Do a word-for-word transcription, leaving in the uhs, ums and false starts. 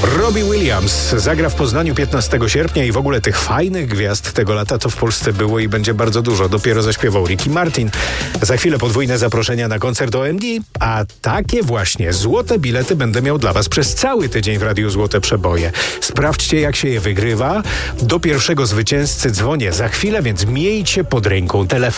Robbie Williams zagra w Poznaniu piętnastego sierpnia i w ogóle tych fajnych gwiazd tego lata to w Polsce było i będzie bardzo dużo. Dopiero zaśpiewał Ricky Martin. Za chwilę podwójne zaproszenia na koncert O M D, a takie właśnie złote bilety będę miał dla Was przez cały tydzień w Radiu Złote Przeboje. Sprawdźcie, jak się je wygrywa. Do pierwszego zwycięzcy dzwonię za chwilę, więc miejcie pod ręką telefon.